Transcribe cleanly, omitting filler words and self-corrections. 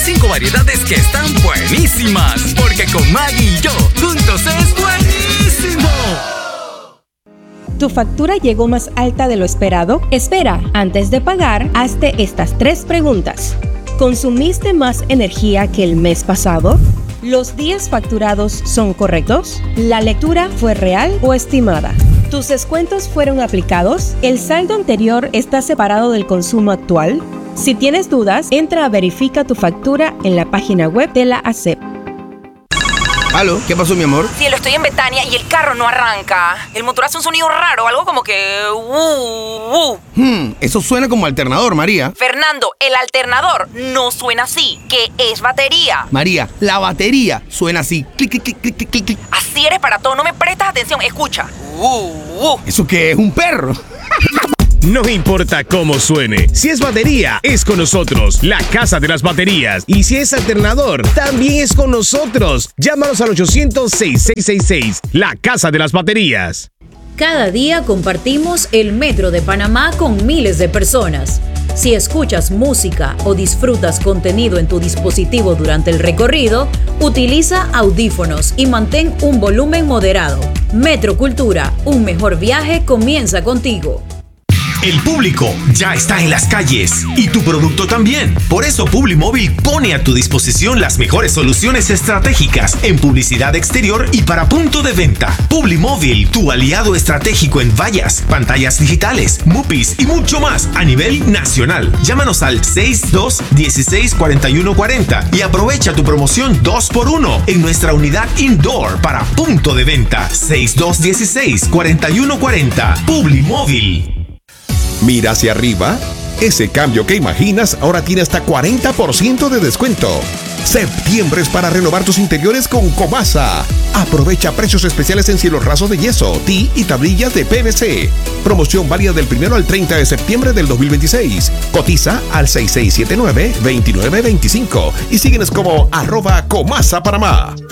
5 variedades que están buenísimas. Porque con Maggi y yo, juntos es buenísimo. ¿Tu factura llegó más alta de lo esperado? Espera, antes de pagar, hazte estas 3 preguntas. ¿Consumiste más energía que el mes pasado? ¿Los días facturados son correctos? ¿La lectura fue real o estimada? ¿Tus descuentos fueron aplicados? ¿El saldo anterior está separado del consumo actual? Si tienes dudas, entra a Verifica tu factura en la página web de la ASEP. ¿Aló? ¿Qué pasó, mi amor? Cielo, estoy en Betania y el carro no arranca. El motor hace un sonido raro, algo como que... Eso suena como alternador, María. Fernando, el alternador no suena así, que es batería. María, la batería suena así. Clic, clic, clic, clic, clic, clic. Así eres para todo, no me prestas atención. Escucha. ¿Eso qué es? ¿Un perro? No importa cómo suene, si es batería, es con nosotros, la Casa de las Baterías. Y si es alternador, también es con nosotros. Llámanos al 800-6666, la Casa de las Baterías. Cada día compartimos el Metro de Panamá con miles de personas. Si escuchas música o disfrutas contenido en tu dispositivo durante el recorrido, utiliza audífonos y mantén un volumen moderado. Metro Cultura, un mejor viaje comienza contigo. El público ya está en las calles y tu producto también. Por eso Publimóvil pone a tu disposición las mejores soluciones estratégicas en publicidad exterior y para punto de venta. Publimóvil, tu aliado estratégico en vallas, pantallas digitales, MUPIs y mucho más a nivel nacional. Llámanos al 6216-4140 y aprovecha tu promoción 2x1 en nuestra unidad indoor para punto de venta. 6216-4140. Publimóvil. Mira hacia arriba. Ese cambio que imaginas ahora tiene hasta 40% de descuento. Septiembre es para renovar tus interiores con Comasa. Aprovecha precios especiales en cielos rasos de yeso, TI y tablillas de PVC. Promoción válida del 1 al 30 de septiembre del 2026. Cotiza al 6679-2925 y síguenos como @Comasa Panamá.